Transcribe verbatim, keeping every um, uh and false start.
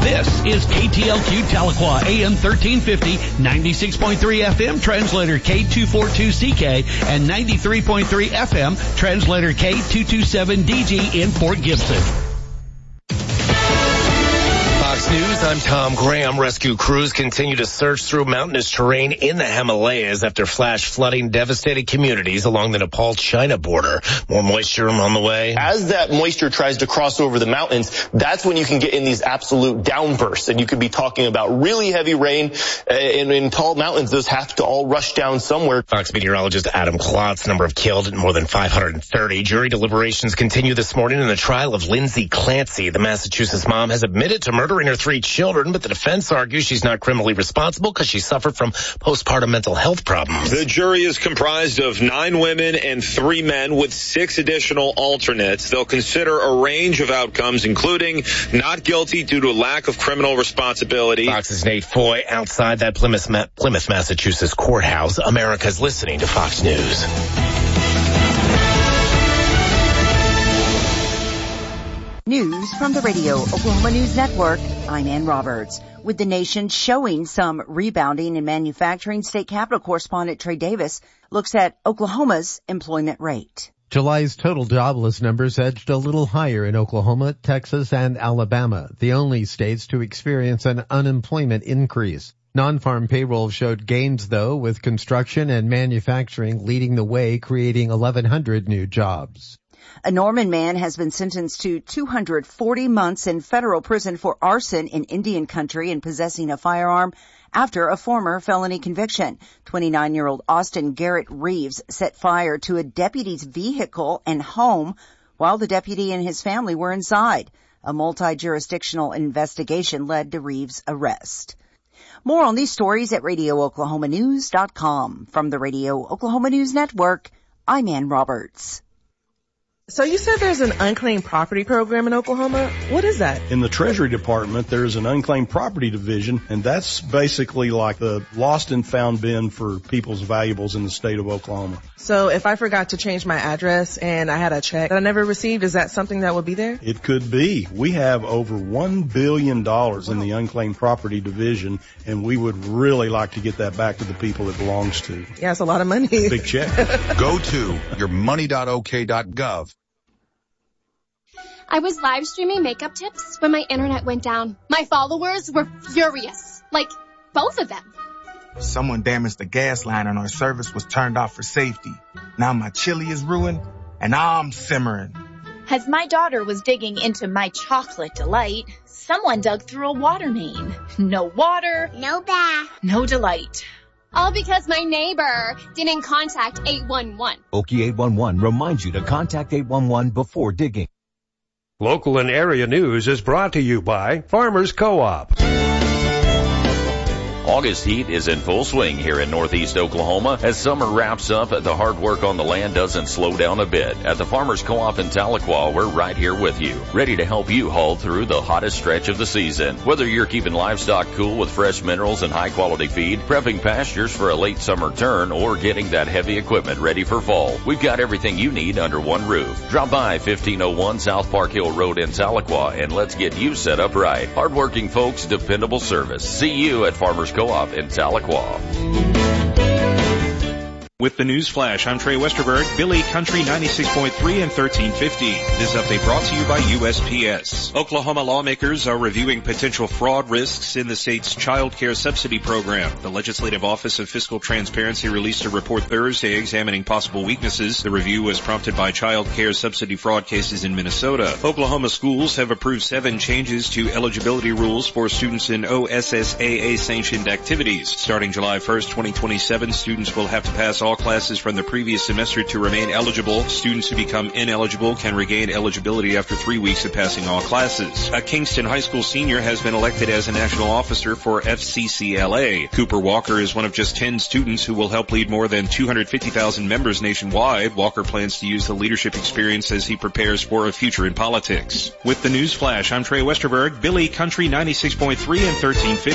This is K T L Q Tahlequah, A M thirteen fifty, ninety-six point three F M, translator K two forty-two C K, and ninety-three point three F M, translator K two twenty-seven D G in Fort Gibson. Fox News, I'm Tom Graham. Rescue crews continue to search through mountainous terrain in the Himalayas after flash flooding devastated communities along the Nepal-China border. More moisture on the way. As that moisture tries to cross over the mountains, that's when you can get in these absolute downbursts, and you could be talking about really heavy rain. And in tall mountains, those have to all rush down somewhere. Fox meteorologist Adam Klotz, number of killed at more than five hundred thirty. Jury deliberations continue this morning in the trial of Lindsay Clancy. The Massachusetts mom has admitted to murdering her three children, but the defense argues she's not criminally responsible because she suffered from postpartum mental health problems. The jury is comprised of nine women and three men with six additional alternates. They'll consider a range of outcomes, including not guilty due to a lack of criminal responsibility. Fox's Nate Foy outside that Plymouth, Ma- Plymouth, Massachusetts courthouse. America's listening to Fox News. News from the Radio Oklahoma News Network. I'm Ann Roberts. With the nation showing some rebounding in manufacturing, State Capitol correspondent Trey Davis looks at Oklahoma's employment rate. July's total jobless numbers edged a little higher in Oklahoma, Texas, and Alabama, the only states to experience an unemployment increase. Non-farm payroll showed gains, though, with construction and manufacturing leading the way, creating eleven hundred new jobs. A Norman man has been sentenced to two hundred forty months in federal prison for arson in Indian country and possessing a firearm after a former felony conviction. twenty-nine-year-old Austin Garrett Reeves set fire to a deputy's vehicle and home while the deputy and his family were inside. A multi-jurisdictional investigation led to Reeves' arrest. More on these stories at radio oklahoma news dot com. From the Radio Oklahoma News Network, I'm Ann Roberts. So you said there's an unclaimed property program in Oklahoma. What is that? In the Treasury Department, there's an unclaimed property division, and that's basically like the lost and found bin for people's valuables in the state of Oklahoma. So if I forgot to change my address and I had a check that I never received, is that something that would be there? It could be. We have over one billion dollars in the unclaimed property division, and we would really like to get that back to the people it belongs to. Yeah, it's a lot of money. Big check. Go to your money dot o k dot gov. I was live streaming makeup tips when my internet went down. My followers were furious. Like, both of them. Someone damaged the gas line and our service was turned off for safety. Now my chili is ruined and I'm simmering. As my daughter was digging into my chocolate delight, someone dug through a water main. No water. No bath. No delight. All because my neighbor didn't contact eight one one. Okie eight one one reminds you to contact eight one one before digging. Local and area news is brought to you by Farmers Co-op. August heat is in full swing here in Northeast Oklahoma. As summer wraps up, the hard work on the land doesn't slow down a bit. At the Farmers Co-op in Tahlequah, we're right here with you, ready to help you haul through the hottest stretch of the season. Whether you're keeping livestock cool with fresh minerals and high-quality feed, prepping pastures for a late summer turn, or getting that heavy equipment ready for fall, we've got everything you need under one roof. Drop by fifteen oh one South Park Hill Road in Tahlequah, and let's get you set up right. Hardworking folks, dependable service. See you at Farmers Co-op in Tahlequah. With the News Flash, I'm Trey Westerberg, Billy Country ninety-six point three and thirteen fifty. This update brought to you by U S P S. Oklahoma lawmakers are reviewing potential fraud risks in the state's child care subsidy program. The Legislative Office of Fiscal Transparency released a report Thursday examining possible weaknesses. The review was prompted by child care subsidy fraud cases in Minnesota. Oklahoma schools have approved seven changes to eligibility rules for students in O S S A A-sanctioned activities. Starting July first, twenty twenty-seven, students will have to pass all classes from the previous semester to remain eligible. Students who become ineligible can regain eligibility after three weeks of passing all classes. A Kingston High School senior has been elected as a national officer for F C C L A. Cooper Walker is one of just ten students who will help lead more than two hundred fifty thousand members nationwide. Walker plans to use the leadership experience as he prepares for a future in politics. With the News Flash, I'm Trey Westerberg, Billy Country ninety-six point three and thirteen fifty.